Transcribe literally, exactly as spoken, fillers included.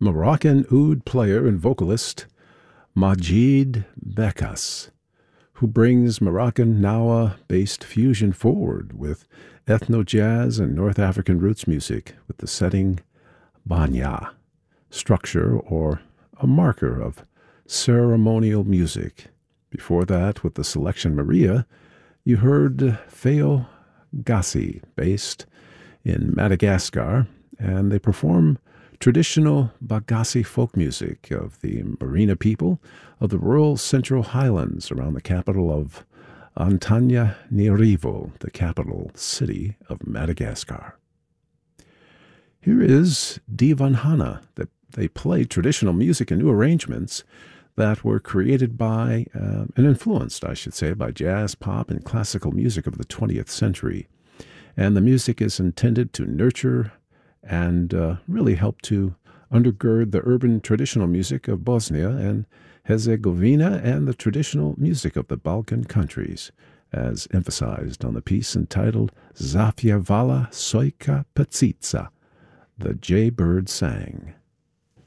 Moroccan oud player and vocalist Majid Bekas, who brings Moroccan Nawa-based fusion forward with ethno-jazz and North African roots music with the setting Banya, structure or a marker of ceremonial music. Before that, with the selection Maria, you heard Feo Gassi, based in Madagascar, and they perform traditional Bagassi folk music of the Marina people of the rural Central Highlands around the capital of Antananarivo, the capital city of Madagascar. Here is Divanhana. That they play traditional music and new arrangements that were created by, uh, and influenced, I should say, by jazz, pop, and classical music of the twentieth century. And the music is intended to nurture and uh, really help to undergird the urban traditional music of Bosnia and Herzegovina and the traditional music of the Balkan countries, as emphasized on the piece entitled Zafjevala Sojka Pecica, the Jaybird Sang.